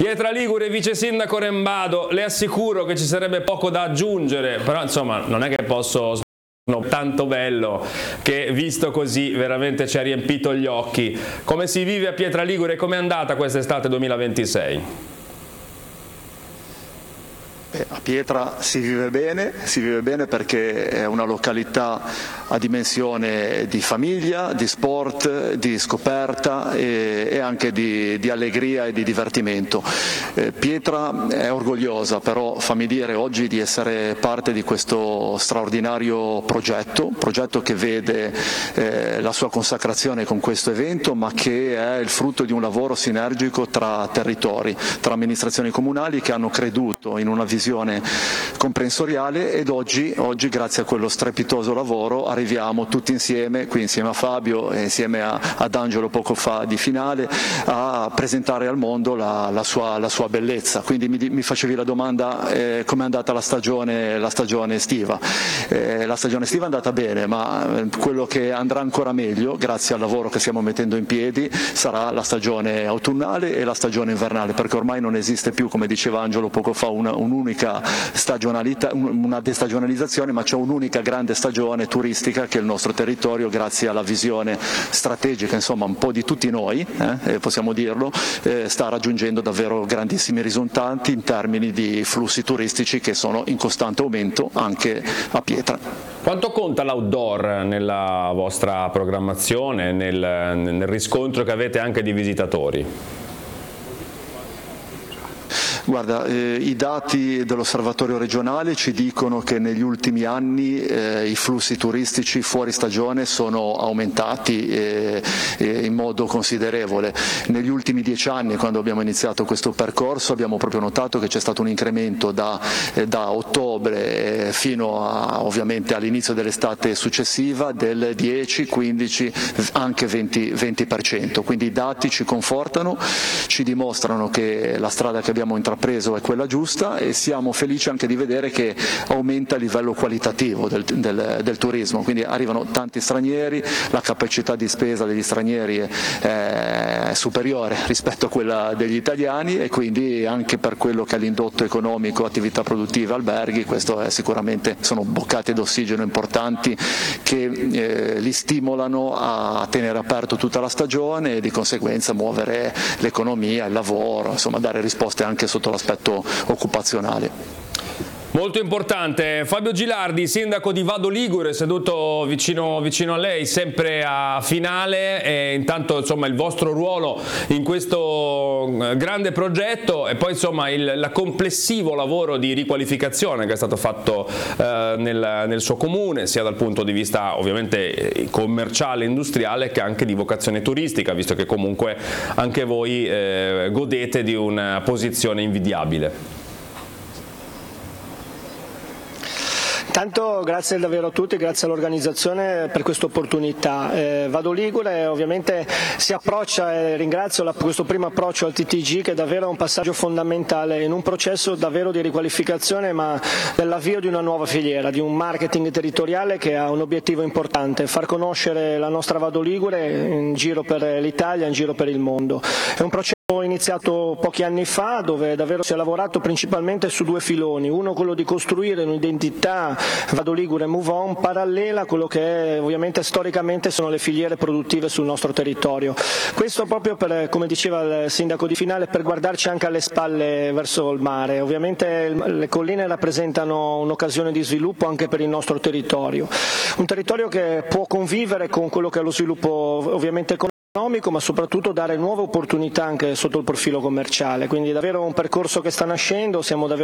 Pietra Ligure, vice sindaco Rembado, le assicuro che ci sarebbe poco da aggiungere, però insomma non è che posso tanto bello che visto così veramente ci ha riempito gli occhi. Come si vive a Pietra Ligure e com'è andata quest'estate 2026? A Pietra si vive bene perché è una località a dimensione di famiglia, di sport, di scoperta e anche di allegria e di divertimento. Pietra è orgogliosa, però fammi dire oggi di essere parte di questo straordinario progetto che vede la sua consacrazione con questo evento, ma che è il frutto di un lavoro sinergico tra territori, tra amministrazioni comunali che hanno creduto in una visione comprensoriale ed oggi grazie a quello strepitoso lavoro arriviamo tutti insieme, qui insieme a Fabio e insieme ad Angelo poco fa di finale, a presentare al mondo la sua bellezza. Quindi mi facevi la domanda come è andata la stagione estiva. La stagione estiva è andata bene, ma quello che andrà ancora meglio grazie al lavoro che stiamo mettendo in piedi sarà la stagione autunnale e la stagione invernale, perché ormai non esiste più, come diceva Angelo poco fa, un'unica stagionalità, una destagionalizzazione, ma c'è un'unica grande stagione turistica che il nostro territorio, grazie alla visione strategica, insomma un po' di tutti noi, possiamo dirlo, sta raggiungendo davvero grandissimi risultati in termini di flussi turistici che sono in costante aumento anche a Pietra. Quanto conta l'outdoor nella vostra programmazione, nel riscontro che avete anche di visitatori? Guarda, i dati dell'osservatorio regionale ci dicono che negli ultimi anni i flussi turistici fuori stagione sono aumentati in modo considerevole. Negli ultimi 10 anni, quando abbiamo iniziato questo percorso, abbiamo proprio notato che c'è stato un incremento da ottobre fino ovviamente all'inizio dell'estate successiva del 10, 15, anche 20%. Quindi i dati ci confortano, ci dimostrano che la strada che abbiamo intrapreso è quella giusta e siamo felici anche di vedere che aumenta il livello qualitativo del turismo, quindi arrivano tanti stranieri, la capacità di spesa degli stranieri è superiore rispetto a quella degli italiani e quindi anche per quello che è l'indotto economico, attività produttive, alberghi, questo è sicuramente, sono boccate d'ossigeno importanti che li stimolano a tenere aperto tutta la stagione e di conseguenza muovere l'economia, il lavoro, insomma dare risposte anche sotto l'aspetto occupazionale. Molto importante. Fabio Gilardi, sindaco di Vado Ligure, seduto vicino a lei, sempre a finale, e intanto insomma il vostro ruolo in questo grande progetto e poi insomma il complessivo lavoro di riqualificazione che è stato fatto nel suo comune, sia dal punto di vista ovviamente commerciale, industriale, che anche di vocazione turistica, visto che comunque anche voi godete di una posizione invidiabile. Intanto grazie davvero a tutti, grazie all'organizzazione per questa opportunità. Vado Ligure ovviamente si approccia, e ringrazio questo primo approccio al TTG, che è davvero un passaggio fondamentale in un processo davvero di riqualificazione, ma dell'avvio di una nuova filiera, di un marketing territoriale che ha un obiettivo importante: far conoscere la nostra Vado Ligure in giro per l'Italia, in giro per il mondo. È un processo iniziato pochi anni fa, dove davvero si è lavorato principalmente su due filoni: uno quello di costruire un'identità Vado Ligure Move On parallela a quello che ovviamente storicamente sono le filiere produttive sul nostro territorio. Questo proprio per, come diceva il sindaco di finale, per guardarci anche alle spalle verso il mare. Ovviamente le colline rappresentano un'occasione di sviluppo anche per il nostro territorio, un territorio che può convivere con quello che è lo sviluppo ovviamente economico, ma soprattutto dare nuove opportunità anche sotto il profilo commerciale. Quindi davvero un percorso che sta nascendo, siamo davvero